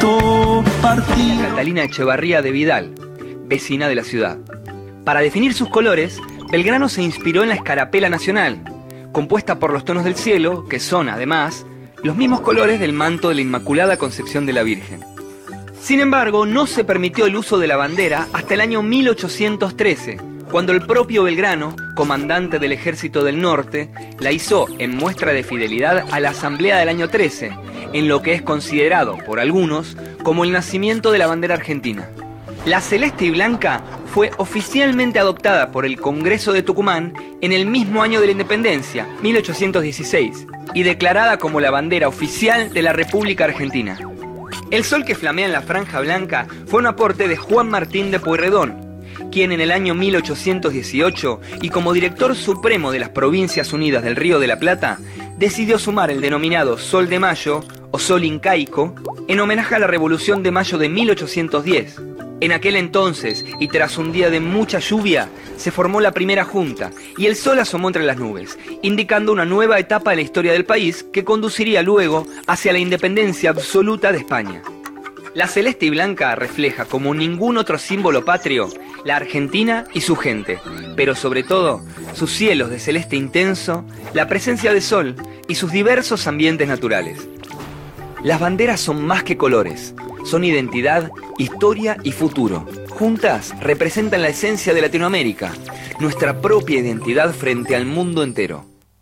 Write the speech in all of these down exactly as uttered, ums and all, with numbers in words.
visto partir. Catalina Echevarría de Vidal, vecina de la ciudad. Para definir sus colores, Belgrano se inspiró en la escarapela nacional, compuesta por los tonos del cielo, que son, además, los mismos colores del manto de la Inmaculada Concepción de la Virgen. Sin embargo, no se permitió el uso de la bandera hasta el año mil ochocientos trece, cuando el propio Belgrano, comandante del Ejército del Norte, la izó en muestra de fidelidad a la Asamblea del año trece, en lo que es considerado por algunos como el nacimiento de la bandera argentina. La celeste y blanca fue oficialmente adoptada por el Congreso de Tucumán en el mismo año de la independencia, mil ochocientos dieciséis, y declarada como la bandera oficial de la República Argentina. El sol que flamea en la franja blanca fue un aporte de Juan Martín de Pueyrredón, quien en el año mil ochocientos dieciocho, y como director supremo de las Provincias Unidas del Río de la Plata, decidió sumar el denominado Sol de Mayo, o Sol Incaico, en homenaje a la Revolución de Mayo de mil ochocientos diez. En aquel entonces, y tras un día de mucha lluvia, se formó la primera junta, y el sol asomó entre las nubes, indicando una nueva etapa de la historia del país que conduciría luego hacia la independencia absoluta de España. La celeste y blanca refleja, como ningún otro símbolo patrio, la Argentina y su gente, pero sobre todo, sus cielos de celeste intenso, la presencia de sol y sus diversos ambientes naturales. Las banderas son más que colores, son identidad, historia y futuro. Juntas representan la esencia de Latinoamérica, nuestra propia identidad frente al mundo entero.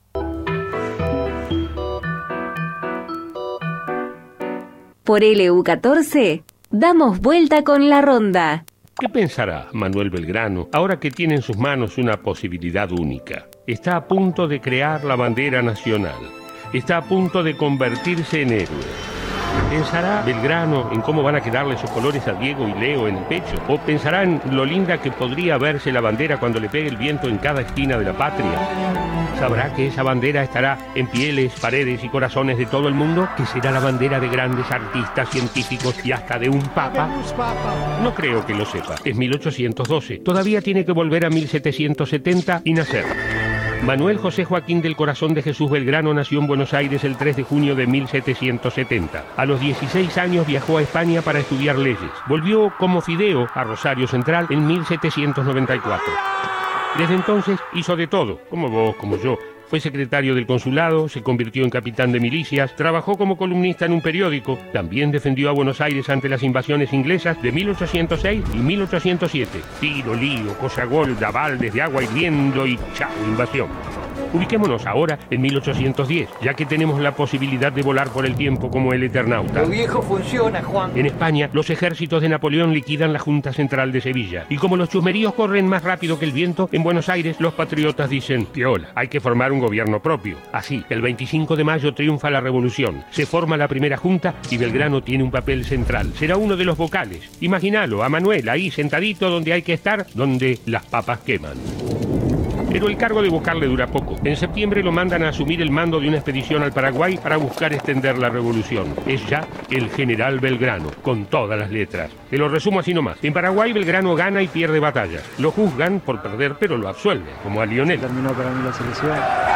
Por L U catorce, damos vuelta con la ronda. ¿Qué pensará Manuel Belgrano ahora que tiene en sus manos una posibilidad única? Está a punto de crear la bandera nacional. Está a punto de convertirse en héroe. ¿Pensará Belgrano en cómo van a quedarle esos colores a Diego y Leo en el pecho? ¿O pensará en lo linda que podría verse la bandera cuando le pegue el viento en cada esquina de la patria? ¿Sabrá que esa bandera estará en pieles, paredes y corazones de todo el mundo? ¿Que será la bandera de grandes artistas, científicos y hasta de un papa? No creo que lo sepa. Es mil ochocientos doce. Todavía tiene que volver a mil setecientos setenta y nacer. Manuel José Joaquín del Corazón de Jesús Belgrano nació en Buenos Aires el tres de junio de mil setecientos setenta. A los dieciséis años viajó a España para estudiar leyes. Volvió como fideo a Rosario Central en mil setecientos noventa y cuatro. Desde entonces hizo de todo, como vos, como yo. Fue secretario del consulado, se convirtió en capitán de milicias, trabajó como columnista en un periódico, también defendió a Buenos Aires ante las invasiones inglesas de mil ochocientos seis y mil ochocientos siete. Tiro, lío, cosa gorda, baldes de agua hirviendo y chao, invasión. Ubiquémonos ahora en mil ochocientos diez, ya que tenemos la posibilidad de volar por el tiempo como el Eternauta. Lo viejo funciona, Juan. En España, los ejércitos de Napoleón liquidan la Junta Central de Sevilla. Y como los chusmeríos corren más rápido que el viento, en Buenos Aires los patriotas dicen: piola, hay que formar un gobierno propio. Así, el veinticinco de mayo triunfa la revolución. Se forma la primera junta y Belgrano tiene un papel central. Será uno de los vocales. Imagínalo, a Manuel ahí sentadito donde hay que estar, donde las papas queman. Pero el cargo de vocal le dura poco. En septiembre lo mandan a asumir el mando de una expedición al Paraguay para buscar extender la revolución. Es ya el general Belgrano, con todas las letras. Te lo resumo así nomás. En Paraguay Belgrano gana y pierde batallas. Lo juzgan por perder, pero lo absuelven, como a Lionel. Terminó para mí la selección.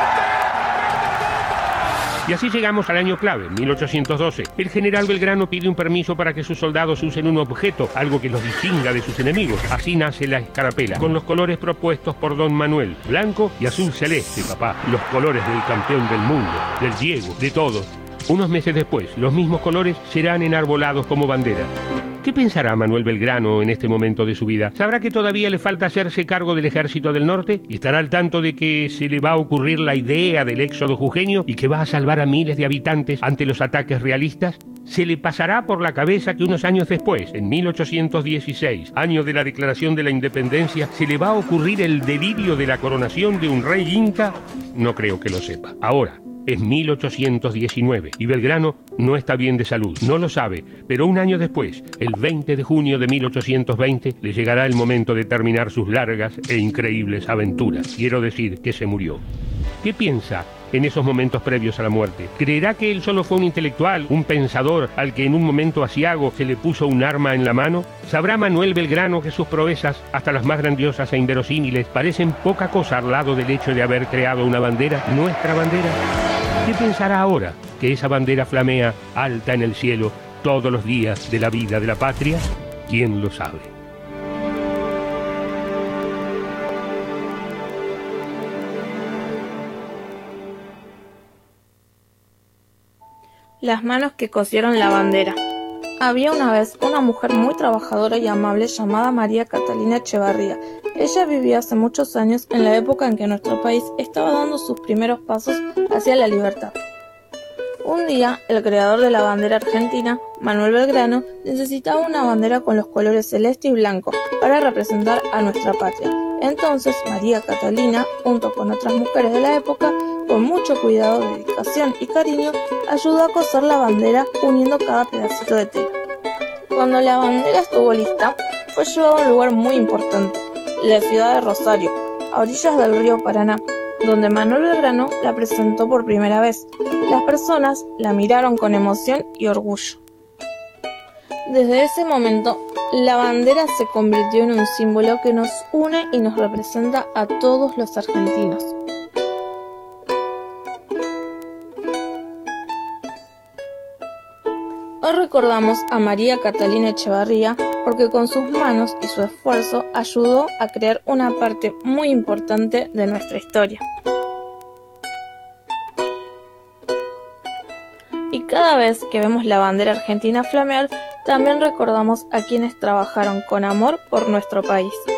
Y así llegamos al año clave, mil ochocientos doce. El general Belgrano pide un permiso para que sus soldados usen un objeto, algo que los distinga de sus enemigos. Así nace la escarapela, con los colores propuestos por don Manuel, blanco y azul celeste, papá. Los colores del campeón del mundo, del Diego, de todos. Unos meses después, los mismos colores serán enarbolados como bandera. ¿Qué pensará Manuel Belgrano en este momento de su vida? ¿Sabrá que todavía le falta hacerse cargo del Ejército del Norte? ¿Y estará al tanto de que se le va a ocurrir la idea del éxodo jujeño y que va a salvar a miles de habitantes ante los ataques realistas? ¿Se le pasará por la cabeza que unos años después, en mil ochocientos dieciséis, año de la declaración de la independencia, se le va a ocurrir el delirio de la coronación de un rey inca? No creo que lo sepa. Ahora es mil ochocientos diecinueve y Belgrano no está bien de salud, no lo sabe, pero un año después, el veinte de junio de mil ochocientos veinte, le llegará el momento de terminar sus largas e increíbles aventuras. Quiero decir que se murió. ¿Qué piensa en esos momentos previos a la muerte? ¿Creerá que él solo fue un intelectual, un pensador al que en un momento aciago se le puso un arma en la mano? ¿Sabrá Manuel Belgrano que sus proezas, hasta las más grandiosas e inverosímiles, parecen poca cosa al lado del hecho de haber creado una bandera, nuestra bandera? ¿Qué pensará ahora que esa bandera flamea alta en el cielo todos los días de la vida de la patria? ¿Quién lo sabe? Las manos que cosieron la bandera. Había una vez una mujer muy trabajadora y amable llamada María Catalina Echevarría. Ella vivió hace muchos años en la época en que nuestro país estaba dando sus primeros pasos hacia la libertad. Un día, el creador de la bandera argentina, Manuel Belgrano, necesitaba una bandera con los colores celeste y blanco para representar a nuestra patria. Entonces, María Catalina, junto con otras mujeres de la época, con mucho cuidado, dedicación y cariño, ayudó a coser la bandera uniendo cada pedacito de tela. Cuando la bandera estuvo lista, fue llevada a un lugar muy importante, la ciudad de Rosario, a orillas del río Paraná, donde Manuel Belgrano la presentó por primera vez. Las personas la miraron con emoción y orgullo. Desde ese momento, la bandera se convirtió en un símbolo que nos une y nos representa a todos los argentinos. Hoy recordamos a María Catalina Echevarría porque con sus manos y su esfuerzo ayudó a crear una parte muy importante de nuestra historia. Y cada vez que vemos la bandera argentina flamear, también recordamos a quienes trabajaron con amor por nuestro país.